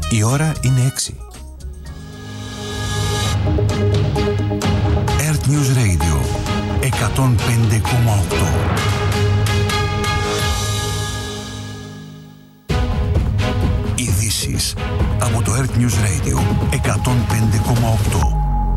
Η ώρα είναι 6. Earth News Radio 105,8. Ειδήσεις από το Earth News Radio 105,8.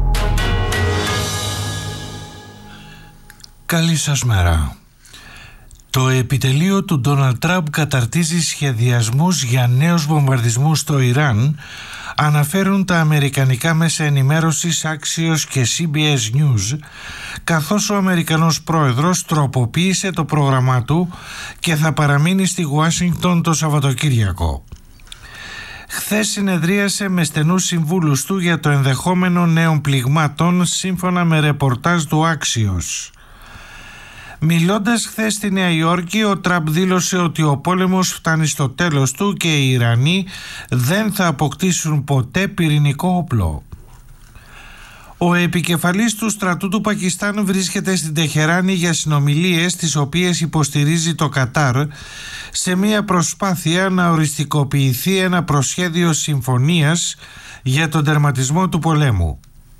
Καλή σας μέρα. Το επιτελείο του Ντόναλντ Τραμπ καταρτίζει σχεδιασμούς για νέους βομβαρδισμούς στο Ιράν, αναφέρουν τα αμερικανικά μέσα ενημέρωσης Axios και CBS News, καθώς ο Αμερικανός πρόεδρος τροποποίησε το πρόγραμμά του και θα παραμείνει στη Ουάσιγκτον το Σαββατοκύριακο. Χθες συνεδρίασε με στενούς συμβούλους του για το ενδεχόμενο νέων πληγμάτων, σύμφωνα με ρεπορτάζ του Axios. Μιλώντας χθες στη Νέα Υόρκη, ο Τραμπ δήλωσε ότι ο πόλεμος φτάνει στο τέλος του και οι Ιρανοί δεν θα αποκτήσουν ποτέ πυρηνικό όπλο. Ο επικεφαλής του στρατού του Πακιστάν βρίσκεται στην Τεχεράνη για συνομιλίες, τις οποίες υποστηρίζει το Κατάρ, σε μια προσπάθεια να οριστικοποιηθεί ένα προσχέδιο συμφωνίας για τον τερματισμό του πολέμου.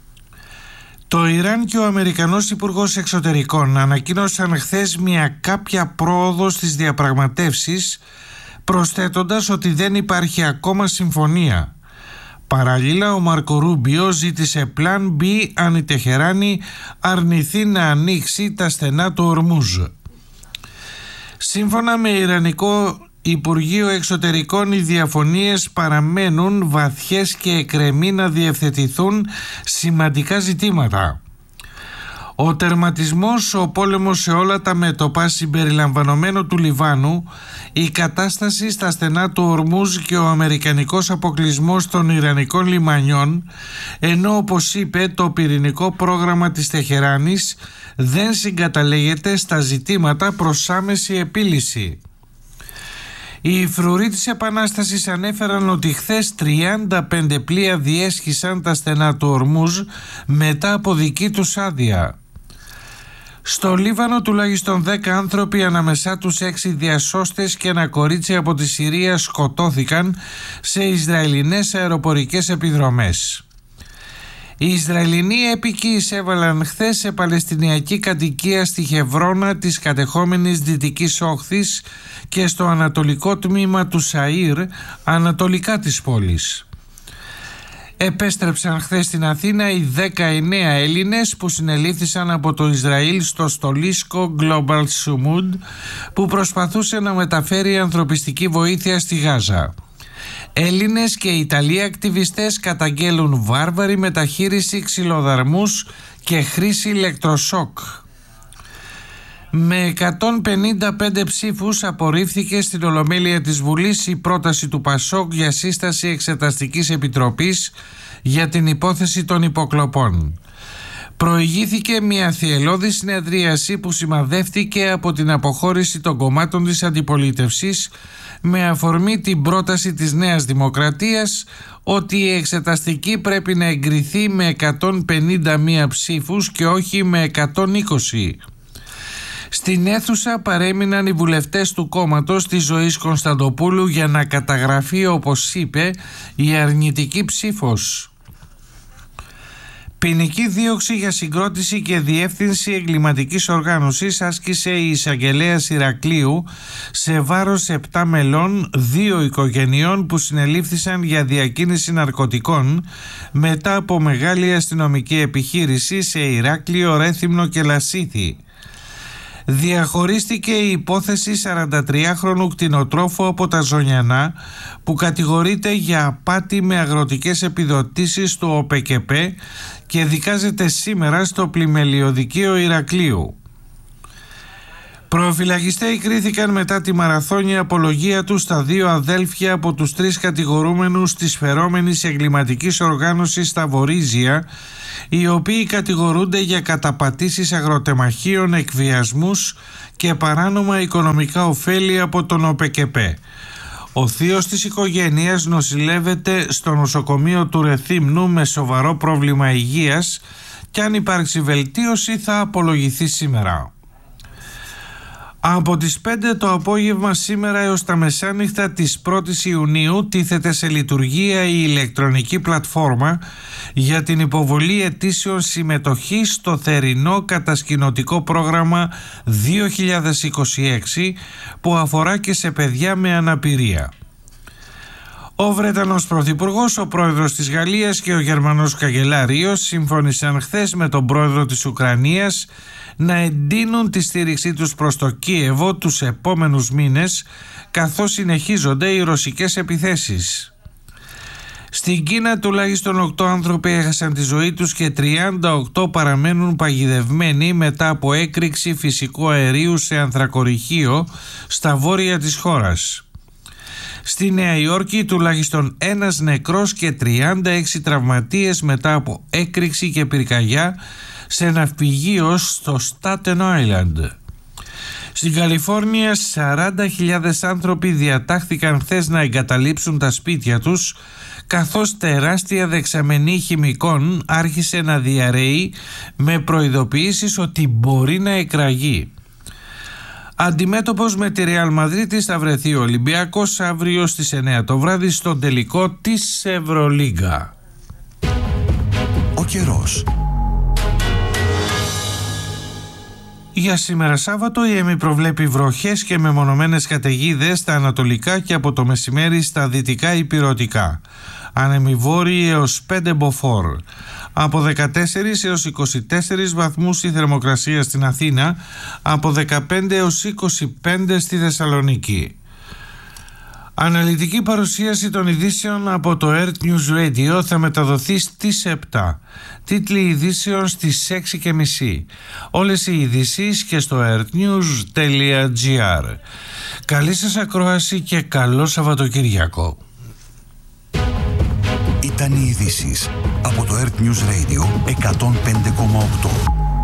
Το Ιράν και ο Αμερικανός Υπουργός Εξωτερικών ανακοίνωσαν χθες μια κάποια πρόοδο στις διαπραγματεύσεις, προσθέτοντας ότι δεν υπάρχει ακόμα συμφωνία. Παράλληλα, ο Μάρκο Ρούμπιο ζήτησε πλάν B αν η Τεχεράνη αρνηθεί να ανοίξει τα στενά του Ορμούζ. Σύμφωνα με Ιρανικό Υπουργείο Εξωτερικών, οι διαφωνίες παραμένουν βαθιές και εκκρεμεί να διευθετηθούν σημαντικά ζητήματα. Ο τερματισμός, ο πόλεμος σε όλα τα μέτωπα συμπεριλαμβανομένου του Λιβάνου, η κατάσταση στα στενά του Ορμούζ και ο αμερικανικός αποκλεισμός των Ιρανικών λιμανιών, ενώ όπως είπε το πυρηνικό πρόγραμμα της Τεχεράνης δεν συγκαταλέγεται στα ζητήματα προς άμεση επίλυση. Οι φρουροί της Επανάστασης ανέφεραν ότι χθες 35 πλοία διέσχισαν τα στενά του Ορμούζ μετά από δική τους άδεια. Στο Λίβανο τουλάχιστον 10 άνθρωποι, ανάμεσά τους 6 διασώστες και ένα κορίτσι από τη Συρία, σκοτώθηκαν σε Ισραηλινές αεροπορικές επιδρομές. Οι Ισραηλινοί έπικοι εισέβαλαν χθες σε παλαιστινιακή κατοικία στη Χευρώνα της κατεχόμενης Δυτικής Όχθης και στο ανατολικό τμήμα του Σαΐρ, ανατολικά της πόλης. Επέστρεψαν χθες στην Αθήνα οι 19 Έλληνες που συνελήφθησαν από το Ισραήλ στο στολίσκο Global Sumud, που προσπαθούσε να μεταφέρει ανθρωπιστική βοήθεια στη Γάζα. Έλληνες και Ιταλοί ακτιβιστές καταγγέλουν βάρβαρη μεταχείριση, ξυλοδαρμούς και χρήση ηλεκτροσόκ. Με 155 ψήφους απορρίφθηκε στην Ολομέλεια της Βουλής η πρόταση του ΠΑΣΟΚ για σύσταση εξεταστικής επιτροπής για την υπόθεση των υποκλοπών. Προηγήθηκε μια θυελλώδη συνεδρίαση που σημαδεύτηκε από την αποχώρηση των κομμάτων της αντιπολίτευσης με αφορμή την πρόταση της Νέας Δημοκρατίας ότι η εξεταστική πρέπει να εγκριθεί με 151 ψήφους και όχι με 120. Στην αίθουσα παρέμειναν οι βουλευτές του κόμματος της Ζωής Κωνσταντοπούλου για να καταγραφεί, όπως είπε, η αρνητική ψήφος. Ποινική δίωξη για συγκρότηση και διεύθυνση εγκληματικής οργάνωσης άσκησε η εισαγγελέας Ηρακλείου σε βάρος 7 μελών 2 οικογενειών που συνελήφθησαν για διακίνηση ναρκωτικών μετά από μεγάλη αστυνομική επιχείρηση σε Ηράκλειο, Ρέθυμνο και Λασίθι. Διαχωρίστηκε η υπόθεση 43χρονου κτηνοτρόφου από τα Ζωνιανά που κατηγορείται για απάτη με αγροτικές επιδοτήσεις του ΟΠΚΠ και δικάζεται σήμερα στο Πλημελιωδικείο Ηρακλείου. Προφυλακιστέοι κρίθηκαν μετά τη μαραθώνια απολογία του στα 2 αδέλφια από τους 3 κατηγορούμενους της φερόμενης εγκληματικής οργάνωσης στα Βορίζια, οι οποίοι κατηγορούνται για καταπατήσεις αγροτεμαχίων, εκβιασμούς και παράνομα οικονομικά ωφέλη από τον ΟΠΚΠ. Ο θείος της οικογένειας νοσηλεύεται στο νοσοκομείο του Ρεθύμνου με σοβαρό πρόβλημα υγείας και αν υπάρξει βελτίωση θα απολογηθεί σήμερα. Από τις 5 το απόγευμα σήμερα έως τα μεσάνυχτα της 1ης Ιουνίου τίθεται σε λειτουργία η ηλεκτρονική πλατφόρμα για την υποβολή αιτήσεων συμμετοχής στο θερινό κατασκηνωτικό πρόγραμμα 2026 που αφορά και σε παιδιά με αναπηρία. Ο Βρετανός Πρωθυπουργός, ο πρόεδρος της Γαλλίας και ο Γερμανός Καγκελάριος συμφώνησαν χθες με τον πρόεδρο της Ουκρανίας να εντείνουν τη στήριξή τους προς το Κίεβο τους επόμενους μήνες, καθώς συνεχίζονται οι ρωσικές επιθέσεις. Στην Κίνα τουλάχιστον 8 άνθρωποι έχασαν τη ζωή τους και 38 παραμένουν παγιδευμένοι μετά από έκρηξη φυσικού αερίου σε ανθρακοριχείο στα βόρεια της χώρας. Στη Νέα Υόρκη τουλάχιστον ένας νεκρός και 36 τραυματίες μετά από έκρηξη και πυρκαγιά σε ναυπηγείο στο Staten Island. Στην Καλιφόρνια 40.000 άνθρωποι διατάχθηκαν χθες να εγκαταλείψουν τα σπίτια τους, καθώς τεράστια δεξαμενή χημικών άρχισε να διαρρέει με προειδοποιήσεις ότι μπορεί να εκραγεί. Αντιμέτωπος με τη Ρεάλ Μαδρίτης θα βρεθεί ο Ολυμπιακός αύριο στις 9 το βράδυ στον τελικό της Ευρωλίγκα. Ο καιρός. Για σήμερα Σάββατο η ΕΜΗ προβλέπει βροχές και μεμονωμένες καταιγίδες στα ανατολικά και από το μεσημέρι στα δυτικά υπηρετικά. Άνεμοι βόρειοι έως 5 μποφόρ. Από 14 έως 24 βαθμούς η θερμοκρασία στην Αθήνα, από 15 έως 25 στη Θεσσαλονίκη. Αναλυτική παρουσίαση των ειδήσεων από το Earth News Radio θα μεταδοθεί στις 7. Τίτλοι ειδήσεων στις 6:30. Όλες οι ειδήσεις και στο earthnews.gr. Καλή σας ακρόαση και καλό Σαββατοκύριακο. Ήταν οι ειδήσεις από το Earth News Radio 105,8.